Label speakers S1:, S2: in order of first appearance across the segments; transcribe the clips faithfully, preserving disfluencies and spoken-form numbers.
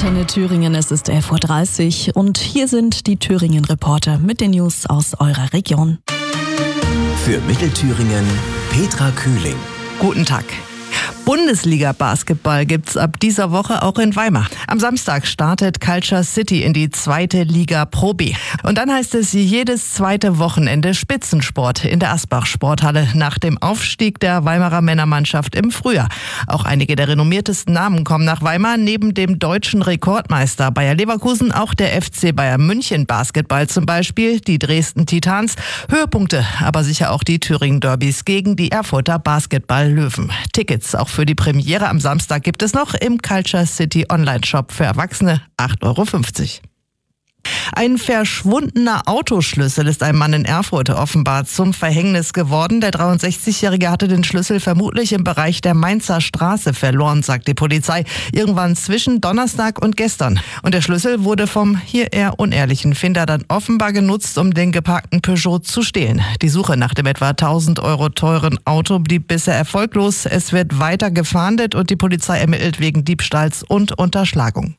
S1: Antenne Thüringen, es ist elf Uhr dreißig und hier sind die Thüringen-Reporter mit den News aus eurer Region.
S2: Für Mittelthüringen Petra Kühling.
S3: Guten Tag. Bundesliga-Basketball gibt's ab dieser Woche auch in Weimar. Am Samstag startet Culture City in die zweite Liga Pro B. Und dann heißt es jedes zweite Wochenende Spitzensport in der Asbach-Sporthalle nach dem Aufstieg der Weimarer Männermannschaft im Frühjahr. Auch einige der renommiertesten Namen kommen nach Weimar. Neben dem deutschen Rekordmeister Bayer Leverkusen auch der F C Bayern München Basketball zum Beispiel, die Dresden Titans. Höhepunkte, aber sicher auch die Thüringen-Derbys gegen die Erfurter Basketball-Löwen. Tickets auch für die Premiere am Samstag gibt es noch im Culture City Online-Shop für Erwachsene acht Euro fünfzig. Ein verschwundener Autoschlüssel ist einem Mann in Erfurt offenbar zum Verhängnis geworden. Der dreiundsechzigjährige hatte den Schlüssel vermutlich im Bereich der Mainzer Straße verloren, sagt die Polizei. Irgendwann zwischen Donnerstag und gestern. Und der Schlüssel wurde vom hier eher unehrlichen Finder dann offenbar genutzt, um den geparkten Peugeot zu stehlen. Die Suche nach dem etwa tausend Euro teuren Auto blieb bisher erfolglos. Es wird weiter gefahndet und die Polizei ermittelt wegen Diebstahls und Unterschlagung.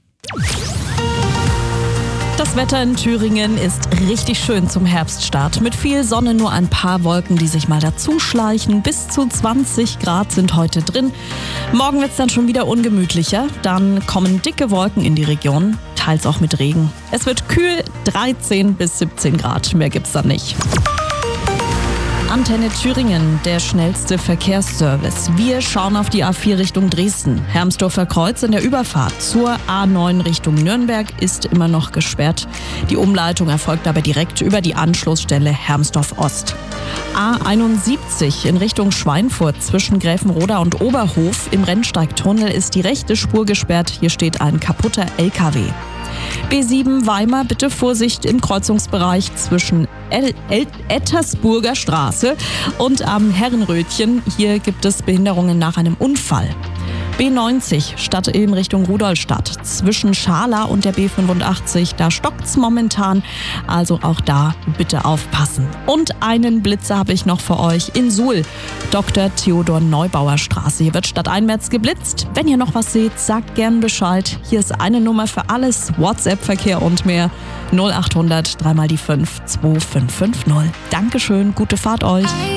S1: Das Wetter in Thüringen ist richtig schön zum Herbststart. Mit viel Sonne, nur ein paar Wolken, die sich mal dazuschleichen. Bis zu zwanzig Grad sind heute drin. Morgen wird es dann schon wieder ungemütlicher. Dann kommen dicke Wolken in die Region, teils auch mit Regen. Es wird kühl, dreizehn bis siebzehn Grad. Mehr gibt's dann nicht. Antenne Thüringen, der schnellste Verkehrsservice. Wir schauen auf die A vier Richtung Dresden. Hermsdorfer Kreuz in der Überfahrt zur A neun Richtung Nürnberg ist immer noch gesperrt. Die Umleitung erfolgt aber direkt über die Anschlussstelle Hermsdorf Ost. A einundsiebzig in Richtung Schweinfurt zwischen Gräfenroda und Oberhof. Im Rennsteigtunnel ist die rechte Spur gesperrt. Hier steht ein kaputter L K W. B sieben Weimar, bitte Vorsicht im Kreuzungsbereich zwischen El- El- Ettersburger Straße und am Herrenrötchen. Hier gibt es Behinderungen nach einem Unfall. B neunzig Stadtilm Richtung Rudolstadt zwischen Schala und der B fünfundachtzig. Da stockt's momentan, also auch da bitte aufpassen. Und einen Blitzer habe ich noch für euch in Suhl, Doktor Theodor Neubauer Straße. Hier wird stadteinwärts geblitzt. Wenn ihr noch was seht, sagt gern Bescheid. Hier ist eine Nummer für alles, WhatsApp-Verkehr und mehr. null achthundert drei mal die fünf zwei fünf fünf null. Dankeschön, gute Fahrt euch.